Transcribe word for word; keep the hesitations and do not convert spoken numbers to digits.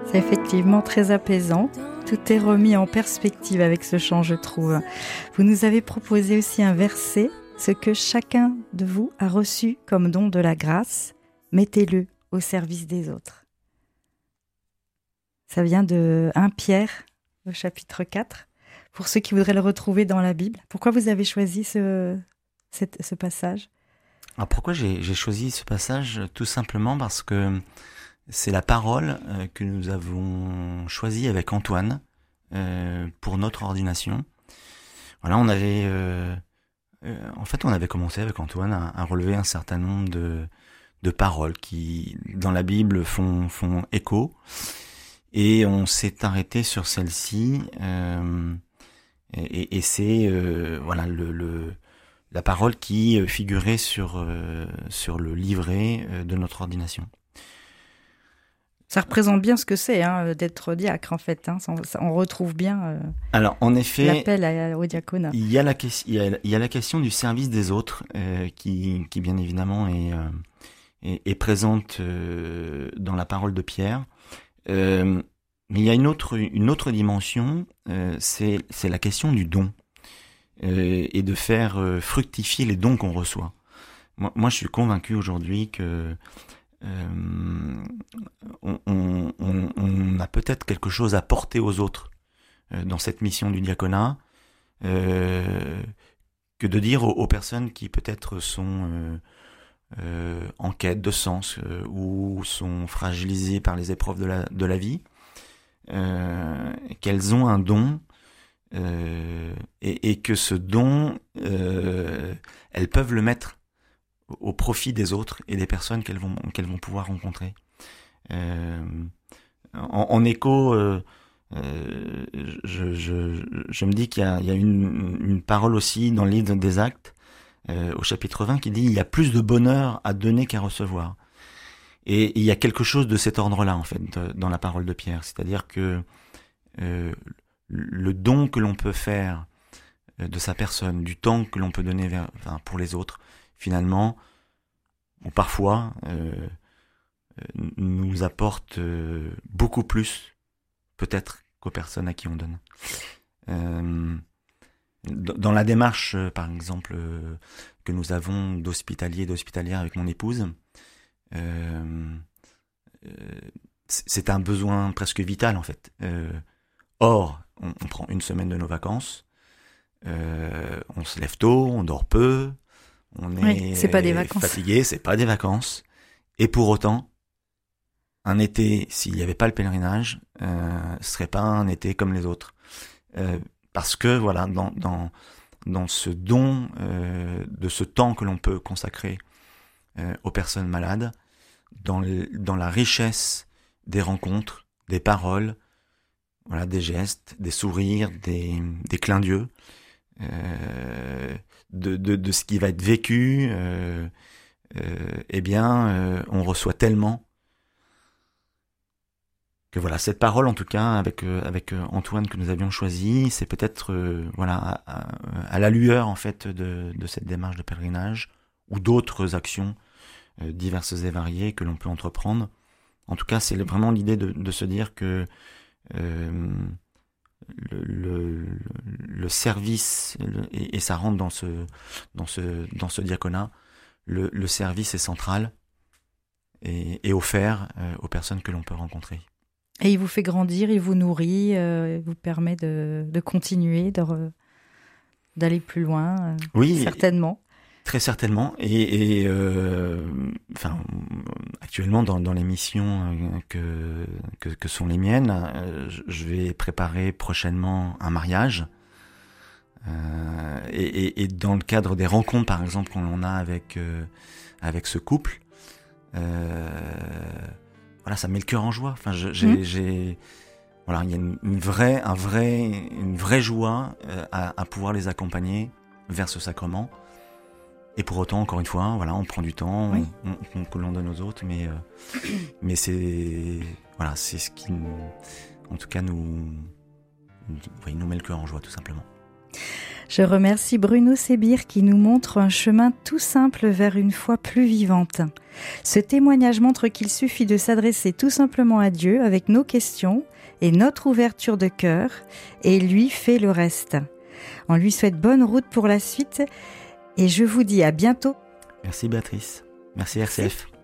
C'est effectivement très apaisant. Tout est remis en perspective avec ce chant, je trouve. Vous nous avez proposé aussi un verset. Ce que chacun de vous a reçu comme don de la grâce, mettez-le au service des autres. Ça vient de premier Pierre, au chapitre quatre, pour ceux qui voudraient le retrouver dans la Bible. Pourquoi vous avez choisi ce, cette, ce passage ? Alors pourquoi j'ai, j'ai choisi ce passage ? Tout simplement parce que c'est la parole euh, que nous avons choisie avec Antoine euh, pour notre ordination. Voilà, on avait... Euh, Euh, en fait, on avait commencé avec Antoine à, à relever un certain nombre de, de paroles qui, dans la Bible, font, font écho. Et on s'est arrêté sur celle-ci. Euh, et, et c'est euh, voilà le, le, la parole qui figurait sur, euh, sur le livret de notre ordination. Ça représente bien ce que c'est hein, d'être diacre, en fait. Hein. Ça, on retrouve bien euh, Alors, en effet, l'appel à, au diaconat. Il y, a la, il, y a, il y a la question du service des autres euh, qui, qui, bien évidemment, est, euh, est, est présente euh, dans la parole de Pierre. Euh, mais il y a une autre, une autre dimension, euh, c'est, c'est la question du don euh, et de faire euh, fructifier les dons qu'on reçoit. Moi, moi, je suis convaincu aujourd'hui que euh, on, on, on, on a peut-être quelque chose à porter aux autres euh, dans cette mission du diaconat. Euh, que de dire aux, aux personnes qui peut-être sont euh, euh, en quête de sens euh, ou sont fragilisées par les épreuves de la, de la vie, euh, qu'elles ont un don euh, et, et que ce don, euh, elles peuvent le mettre au profit des autres et des personnes qu'elles vont, qu'elles vont pouvoir rencontrer. Euh, en, en écho... Euh, Euh, je, je, je me dis qu'il y a, il y a une, une parole aussi dans le livre des Actes, euh, au chapitre vingt, qui dit « Il y a plus de bonheur à donner qu'à recevoir ». Et il y a quelque chose de cet ordre-là, en fait, de, dans la parole de Pierre. C'est-à-dire que euh, le don que l'on peut faire de sa personne, du temps que l'on peut donner vers, enfin, pour les autres, finalement, ou parfois, euh, nous apporte euh, beaucoup plus peut-être qu'aux personnes à qui on donne. Euh, dans la démarche, euh, par exemple, euh, que nous avons d'hospitalier et d'hospitalière avec mon épouse, euh, euh, c'est un besoin presque vital, en fait. Euh, or, on, on prend une semaine de nos vacances, euh, on se lève tôt, on dort peu, on est oui, c'est pas des vacances. Fatigué, c'est pas des vacances. Et pour autant, un été, s'il n'y avait pas le pèlerinage, euh, ce serait pas un été comme les autres. Euh, parce que, voilà, dans, dans, dans ce don, euh, de ce temps que l'on peut consacrer euh, aux personnes malades, dans, le, dans la richesse des rencontres, des paroles, voilà, des gestes, des sourires, des, des clins d'yeux, euh, de, de, de ce qui va être vécu, euh, euh, eh bien, euh, on reçoit tellement que voilà, cette parole en tout cas avec euh, avec euh, Antoine que nous avions choisi, c'est peut-être euh, voilà à, à, à la lueur en fait de de cette démarche de pèlerinage ou d'autres actions euh, diverses et variées que l'on peut entreprendre. En tout cas, c'est vraiment l'idée de de se dire que euh, le, le le service le, et, et ça rentre dans ce dans ce dans ce diaconat, le le service est central et, et offert euh, aux personnes que l'on peut rencontrer. Et il vous fait grandir, il vous nourrit, euh, il vous permet de, de continuer, de re, d'aller plus loin, euh, oui, certainement. Très certainement. Et, et euh, enfin, actuellement, dans, dans les missions que, que, que sont les miennes, euh, je vais préparer prochainement un mariage. Euh, et, et, et dans le cadre des rencontres, par exemple, qu'on a avec, euh, avec ce couple, euh, voilà, ça met le cœur en joie. Enfin, je, j'ai, mmh. j'ai, voilà, il y a une, une vraie, un vrai, une vraie joie euh, à, à pouvoir les accompagner vers ce sacrement. Et pour autant, encore une fois, voilà, on prend du temps, oui. on, on, que l'on donne aux autres, mais, euh, mais c'est, voilà, c'est ce qui, en tout cas, nous, nous, oui, nous met le cœur en joie, tout simplement. Je remercie Bruno Sébir qui nous montre un chemin tout simple vers une foi plus vivante. Ce témoignage montre qu'il suffit de s'adresser tout simplement à Dieu avec nos questions et notre ouverture de cœur, et lui fait le reste. On lui souhaite bonne route pour la suite et je vous dis à bientôt. Merci Béatrice. Merci R C F.